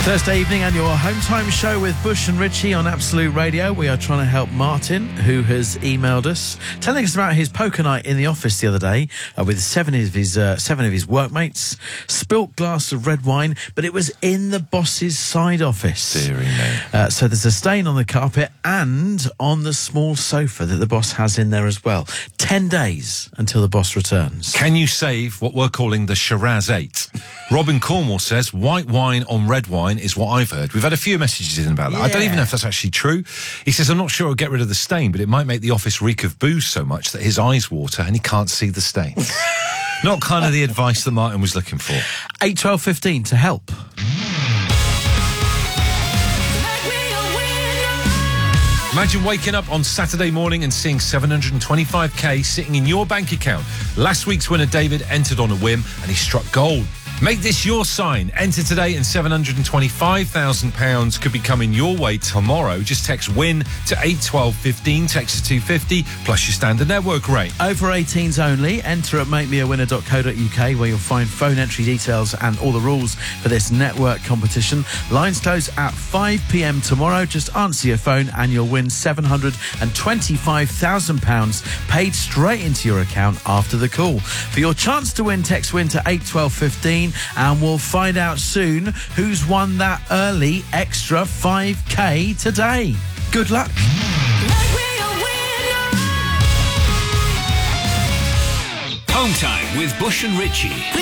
Thursday evening and your home time show with Bush and Richie on Absolute Radio. We are trying to help Martin, who has emailed us, telling us about his poker night in the office the other day with seven of his workmates. Spilt glass of red wine, but it was in the boss's side office. Deary me. So there's a stain on the carpet and on the small sofa that the boss has in there as well. 10 days until the boss returns. Can you save what we're calling the Shiraz 8? Robin Cornwall says white wine on red wine is what I've heard. We've had a few messages in about that. I don't even know if that's actually true. He says, I'm not sure it'll get rid of the stain, but it might make the office reek of booze so much that his eyes water and he can't see the stain. Not kind of the advice that Martin was looking for. 8, 12, 15 to help. Imagine waking up on Saturday morning and seeing 725k sitting in your bank account. Last week's winner, David, entered on a whim and he struck gold. Make this your sign. Enter today and £725,000 could be coming your way tomorrow. Just text WIN to 81215, text to 250, plus your standard network rate. Over 18s only. Enter at makemeawinner.co.uk where you'll find phone entry details and all the rules for this network competition. Lines close at 5 p.m. tomorrow. Just answer your phone and you'll win £725,000 paid straight into your account after the call. For your chance to win, text WIN to 81215 and we'll find out soon who's won that early extra 5k today. Good luck. Home time with Bush and Richie.